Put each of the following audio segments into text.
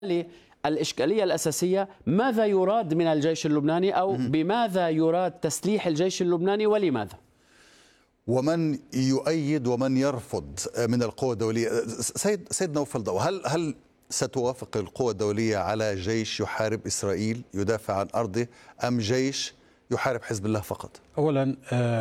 الإشكالية الأساسية ماذا يراد من الجيش اللبناني أو بماذا يراد تسليح الجيش اللبناني ولماذا؟ ومن يؤيد ومن يرفض من القوى الدولية. سيد نوفل ضو، هل ستوافق القوى الدولية على جيش يحارب إسرائيل يدافع عن أرضه أم جيش يحارب حزب الله فقط؟ اولا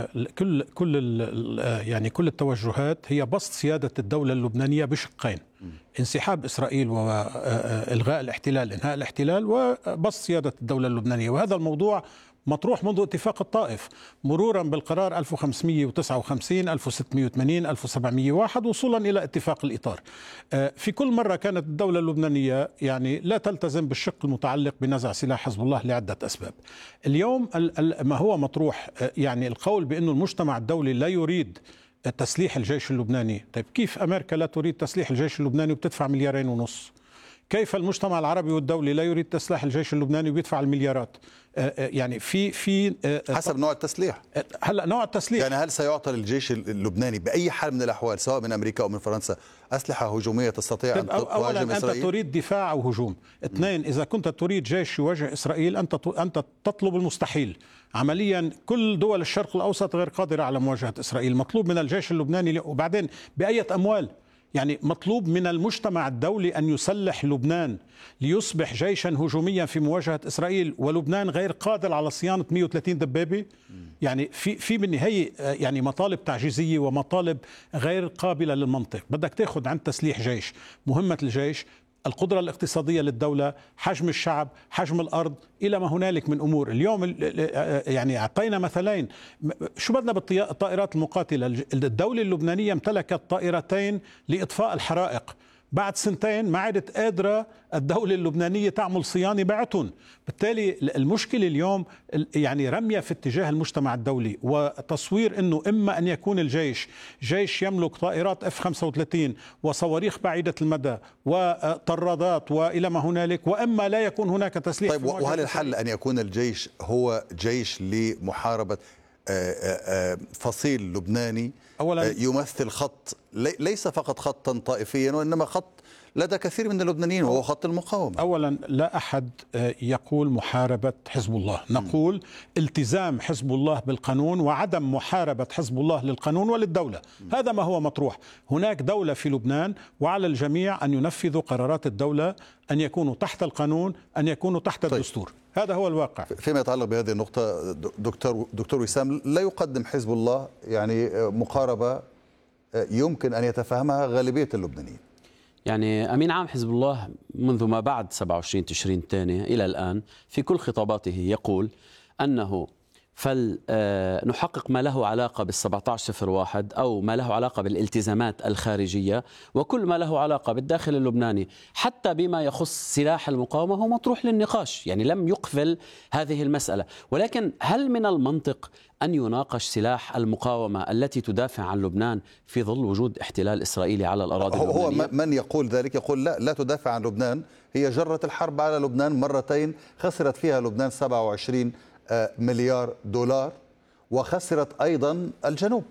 كل التوجهات هي بسط سيادة الدولة اللبنانية بشقين: انسحاب إسرائيل وإلغاء الاحتلال، إنهاء الاحتلال، وبسط سيادة الدولة اللبنانية. وهذا الموضوع مطروح منذ اتفاق الطائف، مرورا بالقرار 1559 1680 1701 وصولا إلى اتفاق الإطار. في كل مرة كانت الدولة اللبنانية لا تلتزم بالشق المتعلق بنزع سلاح حزب الله لعدة أسباب. اليوم ما هو مطروح القول بأن المجتمع الدولي لا يريد تسليح الجيش اللبناني. طيب كيف أمريكا لا تريد تسليح الجيش اللبناني وبتدفع 2.5 مليار؟ كيف المجتمع العربي والدولي لا يريد تسليح الجيش اللبناني وبيدفع المليارات؟ في حسب نوع التسليح. هلا نوع التسليح، هل سيعطى للجيش اللبناني بأي حال من الأحوال سواء من أمريكا أو من فرنسا أسلحة هجومية تستطيع أن تهاجم إسرائيل؟ أنت تريد دفاع أو هجوم. 2، إذا كنت تريد جيش يواجه إسرائيل أنت تطلب المستحيل. عمليا كل دول الشرق الأوسط غير قادرة على مواجهة إسرائيل. مطلوب من الجيش اللبناني، وبعدين بأية أموال؟ مطلوب من المجتمع الدولي أن يسلح لبنان ليصبح جيشا هجوميا في مواجهة إسرائيل، ولبنان غير قادر على صيانة 130 دبابة. في بالنهاية مطالب تعجيزية ومطالب غير قابلة للمنطق. بدك تأخذ عن تسليح جيش، مهمة الجيش القدرة الاقتصادية للدولة، حجم الشعب، حجم الأرض، إلى ما هنالك من أمور. اليوم أعطينا مثلين. شو بدنا بالطائرات المقاتلة؟ الدولة اللبنانية امتلكت طائرتين لإطفاء الحرائق. بعد 2 ما عادت قادرة الدولة اللبنانية تعمل صيانة بعتن. بالتالي المشكلة اليوم رمية في اتجاه المجتمع الدولي، وتصوير أنه إما أن يكون الجيش جيش يملك طائرات F-35 وصواريخ بعيدة المدى وطرادات وإلى ما هنالك، وإما لا يكون هناك تسليح. طيب، وهل الحل أن يكون الجيش هو جيش لمحاربة فصيل لبناني يمثل خط ليس فقط خطا طائفيا وإنما خط لدى كثير من اللبنانيين وهو خط المقاومة؟ أولا لا أحد يقول محاربة حزب الله، نقول التزام حزب الله بالقانون وعدم محاربة حزب الله للقانون وللدولة. هذا ما هو مطروح. هناك دولة في لبنان وعلى الجميع أن ينفذوا قرارات الدولة، أن يكونوا تحت القانون، أن يكونوا تحت الدستور. هذا هو الواقع. فيما يتعلق بهذه النقطة دكتور وسام، لا يقدم حزب الله مقاربة يمكن أن يتفهمها غالبية اللبنانيين؟ أمين عام حزب الله منذ ما بعد 27 تشرين الثاني إلى الآن في كل خطاباته يقول أنه فلنحقق ما له علاقة بال1701 أو ما له علاقة بالالتزامات الخارجية، وكل ما له علاقة بالداخل اللبناني حتى بما يخص سلاح المقاومة هو مطروح للنقاش. لم يقفل هذه المسألة. ولكن هل من المنطق أن يناقش سلاح المقاومة التي تدافع عن لبنان في ظل وجود احتلال إسرائيلي على الأراضي اللبنانية؟ هو من يقول ذلك يقول لا تدافع عن لبنان، هي جرت الحرب على لبنان مرتين، خسرت فيها لبنان 27 مليار دولار، وخسرت أيضا الجنوب.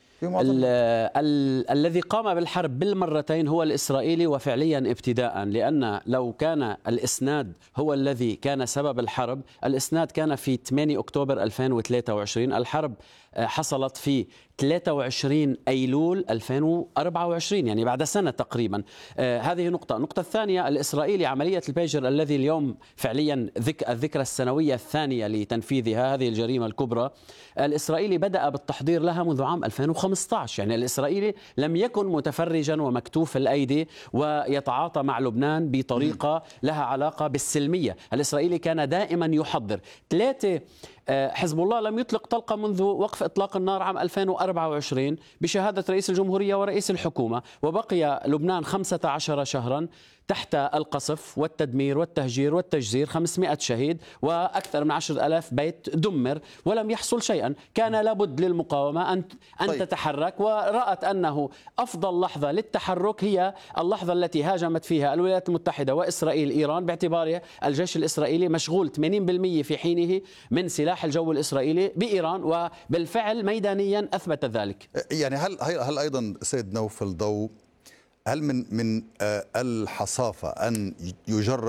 الذي قام بالحرب بالمرتين هو الإسرائيلي، وفعليا ابتداء، لأن لو كان الإسناد هو الذي كان سبب الحرب، الإسناد كان في 8 أكتوبر 2023. الحرب حصلت في 23 أيلول 2024، بعد سنة تقريبا. هذه نقطة. النقطة الثانية، الإسرائيلي عملية البيجر الذي اليوم فعليا الذكرى السنوية الثانية لتنفيذها، هذه الجريمة الكبرى، الإسرائيلي بدأ بالتحضير لها منذ عام 2015. الإسرائيلي لم يكن متفرجا ومكتوف الأيدي ويتعاطى مع لبنان بطريقة لها علاقة بالسلمية. الإسرائيلي كان دائما يحضر. 3، حزب الله لم يطلق طلقة منذ وقف إطلاق النار عام 2024 بشهادة رئيس الجمهورية ورئيس الحكومة، وبقي لبنان 15 شهرا تحت القصف والتدمير والتهجير والتجزير. 500 شهيد وأكثر من 10,000 بيت دمر ولم يحصل شيئا. كان لابد للمقاومة أن تتحرك، ورأت أنه أفضل لحظة للتحرك هي اللحظة التي هاجمت فيها الولايات المتحدة وإسرائيل إيران، باعتباره الجيش الإسرائيلي مشغول 80% في حينه من سلاح الجو الإسرائيلي بإيران، وبالفعل ميدانيا أثبت ذلك. هل أيضا سيد نوفل ضو هل من الحصافة أن يجرد